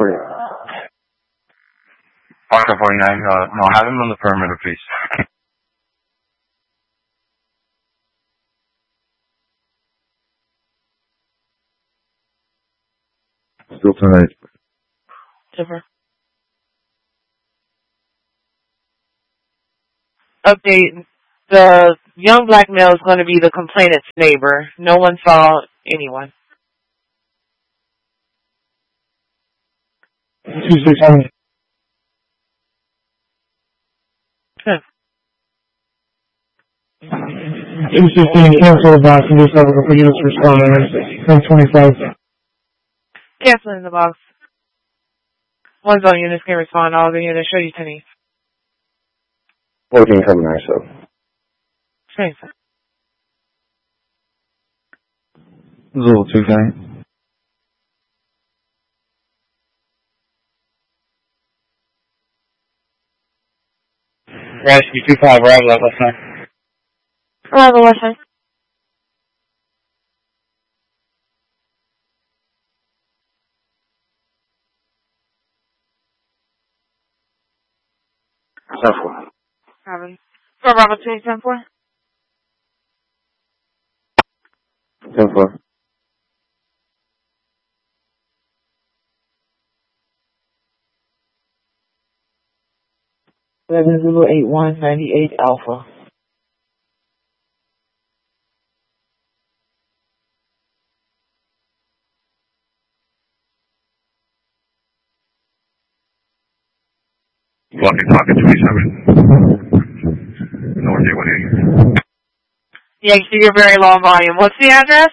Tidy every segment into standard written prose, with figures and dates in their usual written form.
Oscar 49, no, have him on the perimeter, please. Still tonight. Different. Update. The young black male is going to be the complainant's neighbor. No one saw anyone. 267. Huh. 216, cancel the box and just have a couple units respond. 1025. Canceling the box. One zone units can respond. All the units show you 10 14 coming ISO. Thanks. Zulu 2 guy. Rescue 25, arrival at West Side. Arrival West Side. Southward. Robin. For Bravo 2, 10-4. 10-4. Zulu 81 98 Alpha. Walkie talkie 27. North 818. Yeah, you see your very low volume. What's the address?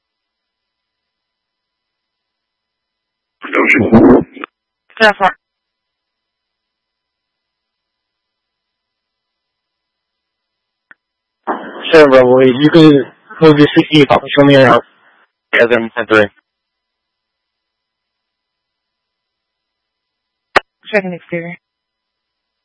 That's right. Sure, Bravo 8. You can move your 68 up and show me around. As in 10-3. Checking exterior.